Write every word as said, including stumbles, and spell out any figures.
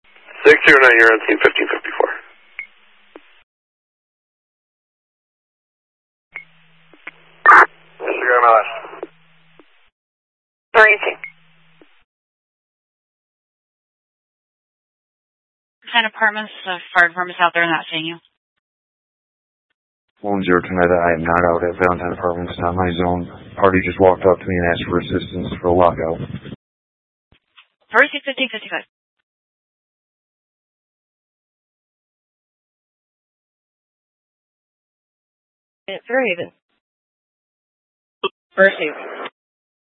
six zero nine, you're on scene fifteen fifty-four. Zero M L S. Emergency. Ten apartments, uh, fire department's out there and not seeing you. one zero Canada, I am not out at Valentine Apartments, not my zone. Party just walked up to me and asked for assistance for a lockout. Emergency fifteen fifty-five. Fairhaven. Fairhaven.